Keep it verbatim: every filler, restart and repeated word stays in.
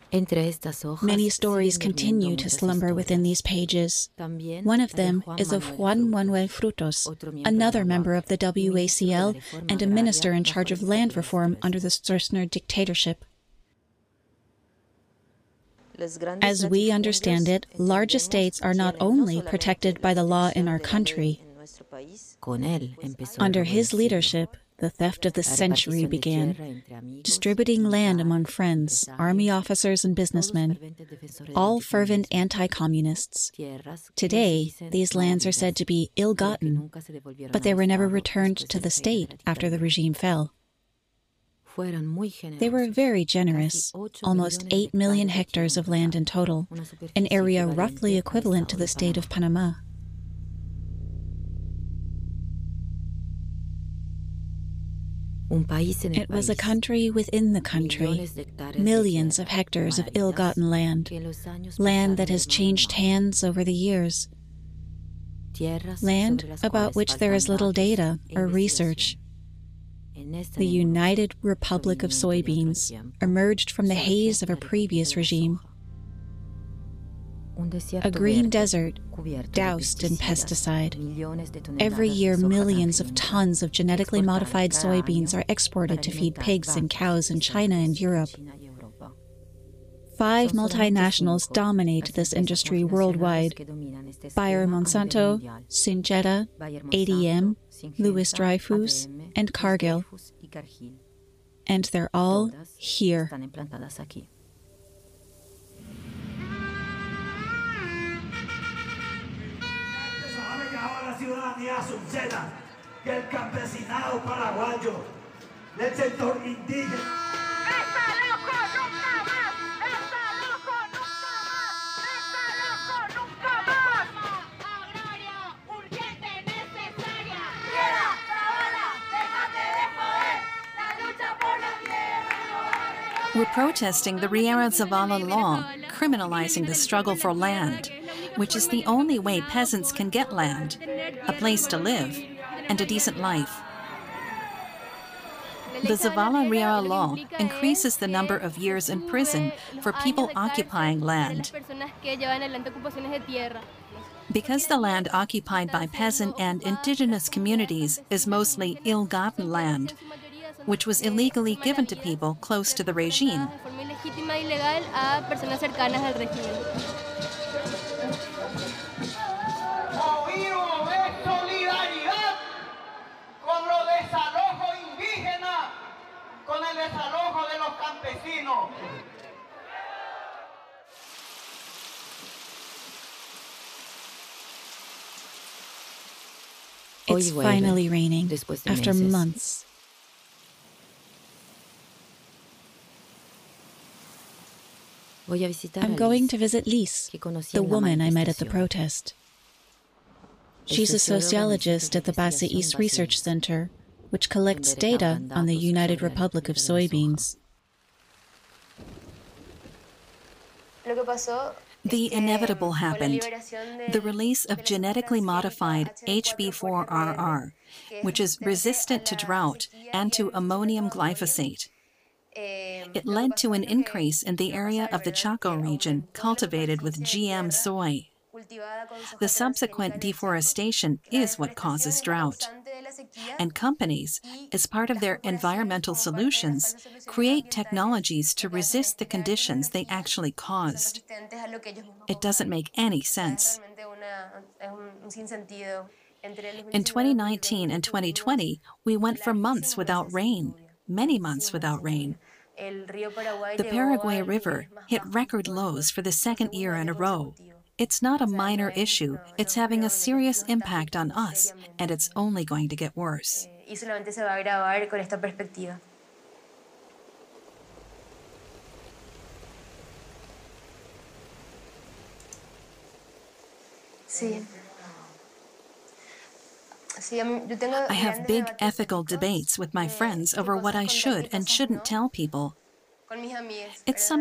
Many stories continue to slumber within these pages. One of them is of Juan Manuel Frutos, another member of the W A C L and a minister in charge of land reform under the Stroessner dictatorship. As we understand it, large estates are not only protected by the law in our country. Under his leadership, the theft of the century began, distributing land among friends, army officers and businessmen, all fervent anti-communists. Today, these lands are said to be ill-gotten, but they were never returned to the state after the regime fell. They were very generous, almost eight million hectares of land in total, an area roughly equivalent to the state of Panama. It was a country within the country, millions of hectares of ill-gotten land, land that has changed hands over the years, land about which there is little data or research. The United Republic of Soybeans emerged from the haze of a previous regime. A green desert doused in pesticide. Every year, millions of tons of genetically modified soybeans are exported to feed pigs and cows in China and Europe. Five multinationals dominate this industry worldwide: Bayer Monsanto, Syngenta, A D M, Louis Dreyfus, and Cargill. And they're all here. Ciudadanía subseda que el campesinado paraguayo del sector indígena. ¡Está loco nunca más! ¡Está loco nunca más! ¡Está loco nunca más! Agraria, urgente, necesaria. ¡Tierra, Zavala, déjate de joder! ¡La lucha por la tierra! We're protesting the Riera Zavala law, criminalizing the struggle for land, which is the only way peasants can get land, a place to live, and a decent life. The Zavala-Riera law increases the number of years in prison for people occupying land. Because the land occupied by peasant and indigenous communities is mostly ill-gotten land, which was illegally given to people close to the regime. It's finally raining, after months. I'm going to visit Liz, the woman I met at the protest. She's a sociologist at the Base East Research Center, which collects data on the United Republic of Soybeans. The inevitable happened, the release of genetically modified H B four R R, which is resistant to drought and to ammonium glyphosate. It led to an increase in the area of the Chaco region cultivated with G M soy. The subsequent deforestation is what causes drought. And companies, as part of their environmental solutions, create technologies to resist the conditions they actually caused. It doesn't make any sense. In twenty nineteen and twenty twenty, we went for months without rain, many months without rain. The Paraguay River hit record lows for the second year in a row. It's not a minor issue. It's having a serious impact on us, and it's only going to get worse. I have big ethical debates with my friends over what I should and shouldn't tell people. It's some